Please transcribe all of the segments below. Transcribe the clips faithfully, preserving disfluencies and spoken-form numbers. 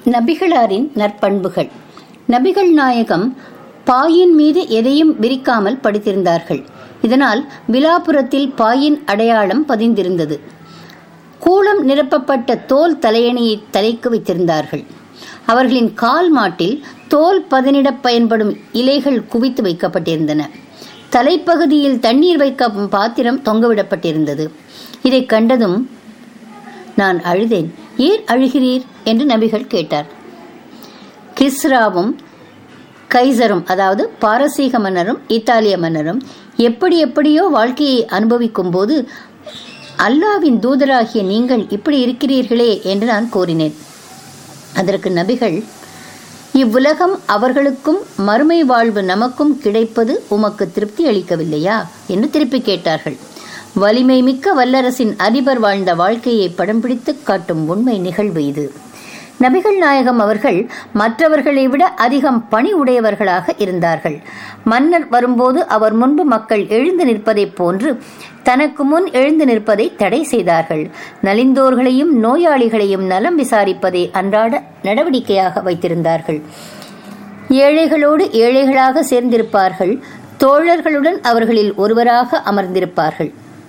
நபிகளாரின் நற்பண்புகள். நபிகள் நாயகம் பாயின் மீது எதையும் விரிக்காமல் படுத்திருந்தார்கள். இதனால் விலாப்புரத்தில் பாயின் அடையாளம் பதிந்திருந்தது. கூளம் நிரப்பப்பட்ட தோல் தலையணியை தலைக்கு வைத்திருந்தார்கள். அவர்களின் கால் மாட்டில் தோல் பதனிட பயன்படும் இலைகள் குவித்து வைக்கப்பட்டிருந்தன. தலைப்பகுதியில் தண்ணீர் வைக்க பாத்திரம் தொங்கவிடப்பட்டிருந்தது. இதை கண்டதும் நான் அழுதேன். ஏன் அழுகிறீர் என்று நபிகள் கேட்டார். கிஸ்ராவும் கைசரும், அதாவது பாரசீக மன்னரும் இத்தாலிய மன்னரும் எப்படி எப்படியோ வாழ்க்கையை அனுபவிக்கும் போது அல்லாவின் தூதராகிய நீங்கள் இப்படி இருக்கிறீர்களே என்று நான் கூறினேன். அதற்கு நபிகள், இவ்வுலகம் அவர்களுக்கும் மறுமை வாழ்வு நமக்கும் கிடைப்பது உமக்கு திருப்தி அளிக்கவில்லையா என்று திருப்பி கேட்டார்கள். வலிமை மிக்க வல்லரசின் அதிபர் வாழ்ந்த வாழ்க்கையை படம் பிடித்து காட்டும் உண்மை நிகழ்வு இது. நபிகள் நாயகம் அவர்கள் மற்றவர்களை விட அதிகம் பணி உடையவர்களாக இருந்தார்கள். மன்னர் வரும்போது அவர் முன்பு மக்கள் எழுந்து நிற்பதைப் போன்று தனக்கு முன் எழுந்து நிற்பதை தடை செய்தார்கள். நலிந்தோர்களையும் நோயாளிகளையும் நலம் விசாரிப்பதை அன்றாட நடவடிக்கையாக வைத்திருந்தார்கள். ஏழைகளோடு ஏழைகளாக சேர்ந்திருப்பார்கள். தோழர்களுடன் அவர்களில் ஒருவராக அமர்ந்திருப்பார்கள்.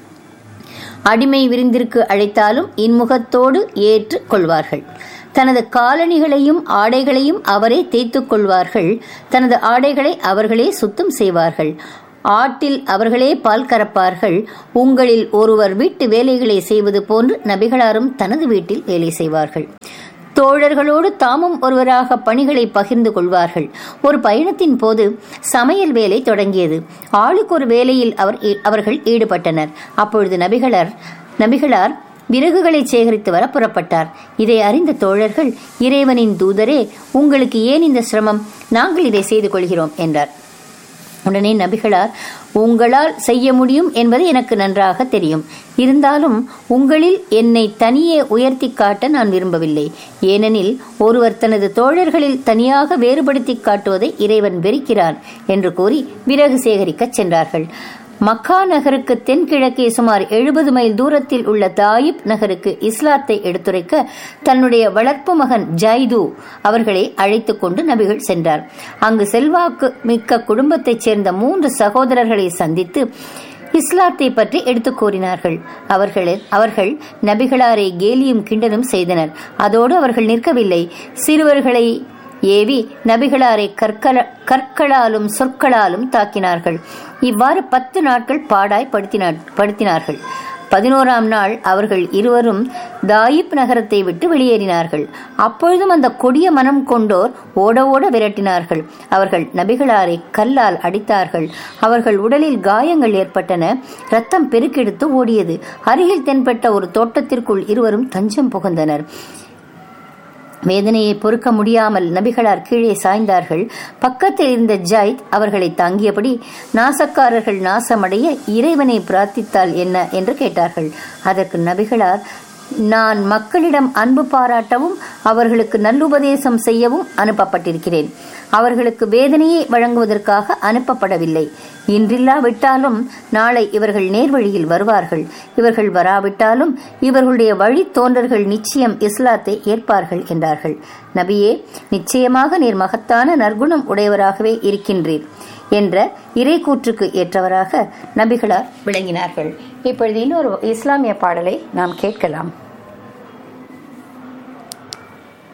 அடிமை விருந்திற்கு அழைத்தாலும் இன்முகத்தோடு ஏற்று கொள்வார்கள். தனது காலணிகளையும் ஆடைகளையும் அவரே தேய்த்துக் கொள்வார்கள். தனது ஆடைகளை அவர்களே சுத்தம் செய்வார்கள். ஆட்டில் அவர்களே பால் கறப்பார்கள். உங்களில் ஒருவர் வீட்டு வேலைகளை செய்வது போன்று நபிகளாரும் தனது வீட்டில் வேலை செய்வார்கள். தோழர்களோடு தாமும் ஒருவராக பணிகளை பகிர்ந்து கொள்வார்கள். ஒரு பயணத்தின் போது சமையல் வேலை தொடங்கியது. ஆளுக்கு ஒரு வேலையில் அவர் அவர்கள் ஈடுபட்டனர். அப்பொழுது நபிகளார் நபிகளார் விறகுகளை சேகரித்து வர புறப்பட்டார். இதை அறிந்த தோழர்கள், இறைவனின் தூதரே, உங்களுக்கு ஏன் இந்த சிரமம்? நாங்கள் இதை செய்து கொள்கிறோம் என்றார். உடனே நபிகளார், உங்களால் செய்ய முடியும் என்பது எனக்கு நன்றாக தெரியும். இருந்தாலும் உங்களில் என்னை தனியே உயர்த்தி காட்ட நான் விரும்பவில்லை. ஏனெனில் ஒருவர் தனது தோழர்களில் தனியாக வேறுபடுத்தி காட்டுவதை இறைவன் வெறுக்கிறான் என்று கூறி விறகு சேகரிக்க சென்றார்கள். மக்கா நகருக்கு தென்கிழக்கே சுமார் எழுபது மைல் தூரத்தில் உள்ள தாயிப் நகருக்கு இஸ்லாத்தை எடுத்துரைக்க தன்னுடைய வளர்ப்பு மகன் ஜைது அவர்களை அழைத்துக் கொண்டு நபிகள் சென்றார். அங்கு செல்வாக்கு மிக்க குடும்பத்தைச் சேர்ந்த மூன்று சகோதரர்களை சந்தித்து இஸ்லாத்தை பற்றி எடுத்துக் கூறினார்கள். அவர்கள் அவர்கள் நபிகளாரை கேலியும் கிண்டலும் செய்தனர். அதோடு அவர்கள் நிற்கவில்லை. சிறுவர்களை ஏவி நபிகளாரை கற்கள கற்களாலும் சொற்களாலும் தாக்கினார்கள். இவ்வாறு பத்து நாட்கள் பாடாய் படுத்தினார் படுத்தினார்கள். பதினோராம் நாள் அவர்கள் இருவரும் தாயிப் நகரத்தை விட்டு வெளியேறினார்கள். அப்பொழுதும் அந்த கொடிய மனம் கொண்டோர் ஓட ஓட விரட்டினார்கள். அவர்கள் நபிகளாரை கல்லால் அடித்தார்கள். அவர்கள் உடலில் காயங்கள் ஏற்பட்டன. ரத்தம் பெருக்கெடுத்து ஓடியது. அருகில் தென்பட்ட ஒரு தோட்டத்திற்குள் இருவரும் தஞ்சம் புகுந்தனர். வேதனையை பொறுக்க முடியாமல் நபிகளார் கீழே சாய்ந்தார்கள். பக்கத்தில் இருந்த ஜைத் அவர்களை தாங்கியபடி, நாசக்காரர்கள் நாசமடைய இறைவனை பிரார்த்தித்தால் என்ன என்று கேட்டார்கள். அதற்கு நபிகளார், நான் மக்களிடம் அன்பு பாராட்டவும் அவர்களுக்கு நல்லுபதேசம் செய்யவும் அனுப்பப்பட்டிருக்கிறேன். அவர்களுக்கு வேதனையை வழங்குவதற்காக அனுப்பப்படவில்லை. இன்றில்லாவிட்டாலும் நாளை இவர்கள் நேர்வழியில் வருவார்கள். இவர்கள் வராவிட்டாலும் இவர்களுடைய வழி தோன்றர்கள் நிச்சயம் இஸ்லாத்தை ஏற்பார்கள் என்றார்கள். நபியே, நிச்சயமாக நீர் மகத்தான நற்குணம் உடையவராகவே இருக்கின்றீர் என்ற இறை கூற்றுக்கு ஏற்றவராக நபிகளார் விளங்கினார்கள். இப்பொழுது இன்னொரு இஸ்லாமிய பாடலை நாம் கேட்கலாம்.